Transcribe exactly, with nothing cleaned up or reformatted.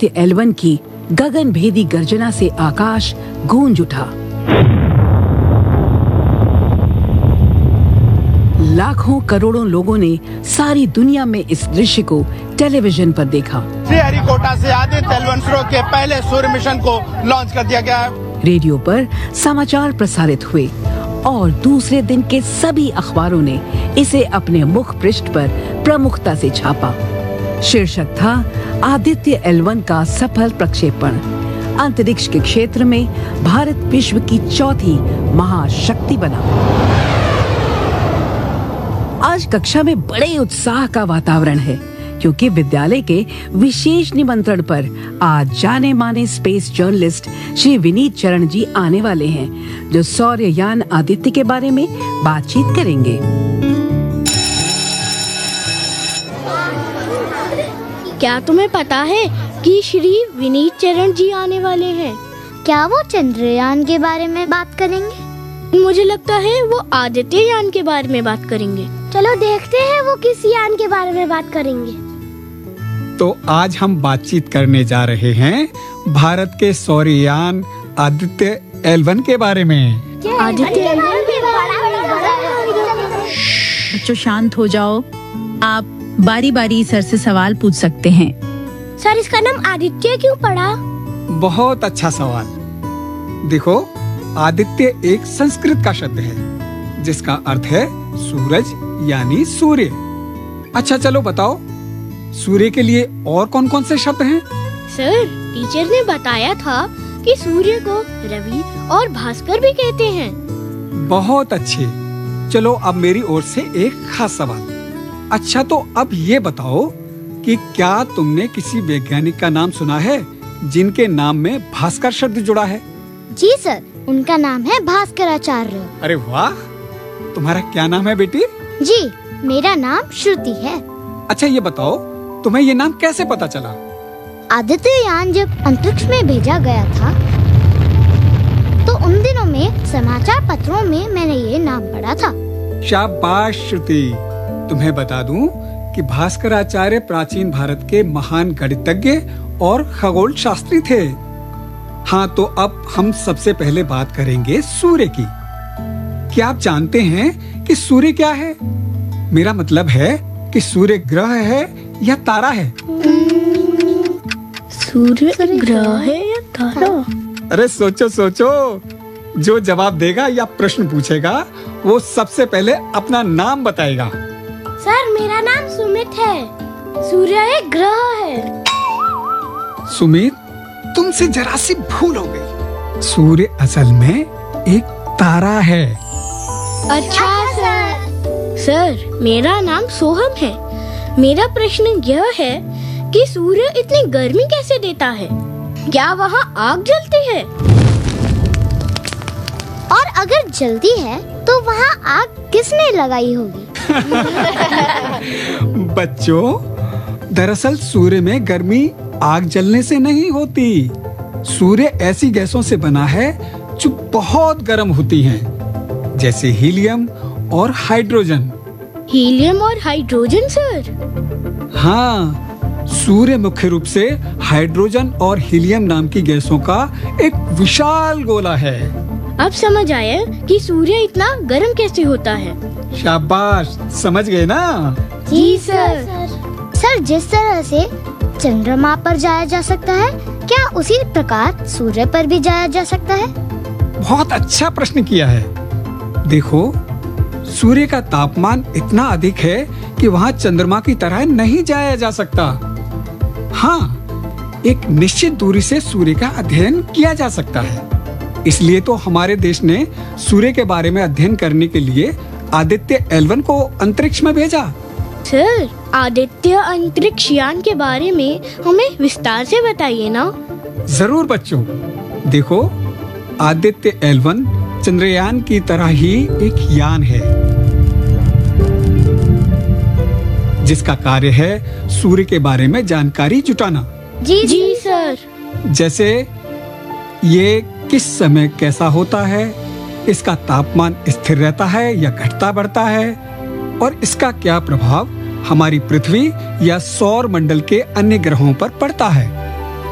Aditya L one की गगनभेदी गर्जना से आकाश गूंज उठा। लाखों करोड़ों लोगों ने सारी दुनिया में इस दृश्य को टेलीविजन पर देखा। श्रीहरिकोटा से आदित्य एल वन इसरो के पहले सूर्य मिशन को लॉन्च कर दिया गया है। रेडियो पर समाचार प्रसारित हुए और दूसरे दिन के सभी अखबारों ने इसे अपने मुख पृष्ठ पर प्रमुखता से छापा। शीर्षक था आदित्य एल वन का सफल प्रक्षेपण। अंतरिक्ष के क्षेत्र में भारत विश्व की चौथी महाशक्ति बना। आज कक्षा में बड़े उत्साह का वातावरण है क्योंकि विद्यालय के विशेष निमंत्रण पर आज जाने माने स्पेस जर्नलिस्ट श्री विनीत चरण जी आने वाले हैं, जो सौरयान आदित्य के बारे में बातचीत करेंगे। क्या तुम्हें पता है कि श्री विनीत चरण जी आने वाले हैं? क्या वो चंद्रयान के बारे में बात करेंगे? मुझे लगता है वो आदित्य यान के बारे में बात करेंगे। चलो देखते हैं वो किस यान के बारे में बात करेंगे। तो आज हम बातचीत करने जा रहे हैं भारत के सौरयान आदित्य एल वन के बारे में। आदित्य एल वन के बारे में। बच्चों शांत हो जाओ, आप बारी बारी सर से सवाल पूछ सकते हैं। सर, इसका नाम आदित्य क्यों पड़ा? बहुत अच्छा सवाल। देखो, आदित्य एक संस्कृत का शब्द है जिसका अर्थ है सूरज यानी सूर्य। अच्छा चलो बताओ, सूर्य के लिए और कौन कौन से शब्द हैं? सर, टीचर ने बताया था कि सूर्य को रवि और भास्कर भी कहते हैं। बहुत अच्छे। चलो अब मेरी ओर से एक खास सवाल। अच्छा तो अब ये बताओ कि क्या तुमने किसी वैज्ञानिक का नाम सुना है जिनके नाम में भास्कर शब्द जुड़ा है? जी सर, उनका नाम है भास्कराचार्य। अरे वाह, तुम्हारा क्या नाम है बेटी? जी, मेरा नाम श्रुति है। अच्छा ये बताओ, तुम्हें ये नाम कैसे पता चला? आदित्य यान जब अंतरिक्ष में भेजा गया था तो उन दिनों में समाचार पत्रों में मैंने ये नाम पढ़ा था। शाबाश श्रुति। तुम्हें बता दूं कि भास्कराचार्य प्राचीन भारत के महान गणितज्ञ और खगोल शास्त्री थे। हाँ, तो अब हम सबसे पहले बात करेंगे सूर्य की। क्या आप जानते हैं कि सूर्य क्या है? मेरा मतलब है कि सूर्य ग्रह है या तारा है? सूर्य ग्रह है या तारा? अरे सोचो सोचो, जो जवाब देगा या प्रश्न पूछेगा वो सबसे पहले अपना नाम बताएगा। सर, मेरा नाम सुमित है। सूर्य एक ग्रह है। सुमित, तुमसे जरा सी भूल हो गई। सूर्य असल में एक तारा है। अच्छा सर। सर, मेरा नाम सोहम है। मेरा प्रश्न यह है कि सूर्य इतनी गर्मी कैसे देता है? क्या वहाँ आग जलती है? और अगर जल्दी है तो वहाँ आग किसने लगाई होगी? बच्चों, दरअसल सूर्य में गर्मी आग जलने से नहीं होती। सूर्य ऐसी गैसों से बना है जो बहुत गर्म होती हैं, जैसे हीलियम और हाइड्रोजन। हीलियम और हाइड्रोजन सर? हाँ, सूर्य मुख्य रूप से हाइड्रोजन और हीलियम नाम की गैसों का एक विशाल गोला है। अब समझ आया कि सूर्य इतना गर्म कैसे होता है। शाबाश, समझ गए ना? जी सर। सर, जिस तरह से चंद्रमा पर जाया जा सकता है, क्या उसी प्रकार सूर्य पर भी जाया जा सकता है? बहुत अच्छा प्रश्न किया है। देखो, सूर्य का तापमान इतना अधिक है कि वहाँ चंद्रमा की तरह नहीं जाया जा सकता। हाँ, एक निश्चित दूरी से सूर्य का अध्ययन किया जा सकता है। इसलिए तो हमारे देश ने सूर्य के बारे में अध्ययन करने के लिए आदित्य एल वन को अंतरिक्ष में भेजा। सर, आदित्य अंतरिक्ष यान के बारे में हमें विस्तार से बताइए ना। जरूर बच्चों। देखो, आदित्य एल वन चंद्रयान की तरह ही एक यान है जिसका कार्य है सूर्य के बारे में जानकारी जुटाना। जी जी सर। जैसे ये किस समय कैसा होता है, इसका तापमान स्थिर रहता है या घटता बढ़ता है, और इसका क्या प्रभाव हमारी पृथ्वी या सौर मंडल के अन्य ग्रहों पर पड़ता है।